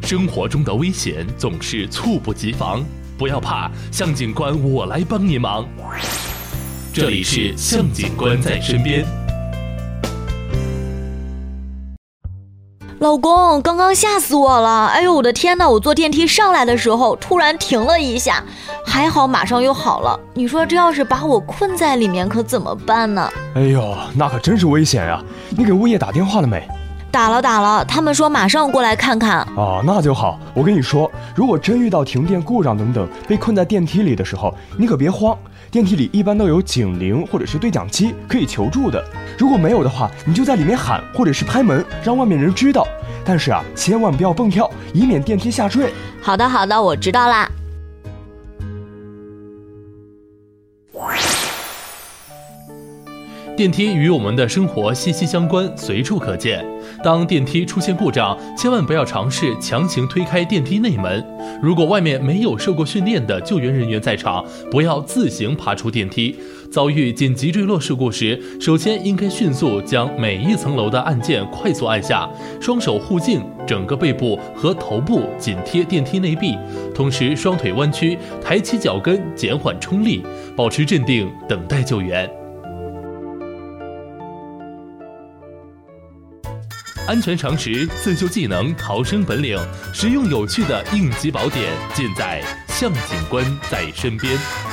生活中的危险总是猝不及防，不要怕，向警官我来帮你忙。这里是向警官在身边。 老公，刚刚吓死我了！哎呦，我的天哪！我坐电梯上来的时候突然停了一下，还好马上又好了。你说这要是把我困在里面可怎么办呢？ 哎呦，那可真是危险呀！你给物业打电话了没？ 打了，他们说马上过来看看。 哦，那就好。我跟你说，如果真遇到停电、故障等等，被困在电梯里的时候，你可别慌。电梯里一般都有警铃或者是对讲机可以求助的，如果没有的话，你就在里面喊或者是拍门，让外面人知道。但是啊，千万不要蹦跳，以免电梯下坠。 好的，我知道啦。 电梯与我们的生活息息相关，随处可见。当电梯出现故障，千万不要尝试强行推开电梯内门。如果外面没有受过训练的救援人员在场，不要自行爬出电梯。遭遇紧急坠落事故时，首先应该迅速将每一层楼的按键快速按下，双手护颈，整个背部和头部紧贴电梯内壁，同时双腿弯曲，抬起脚跟，减缓冲力，保持镇定，等待救援。安全常识、自救技能、逃生本领，实用有趣的应急宝典，尽在向警官在身边。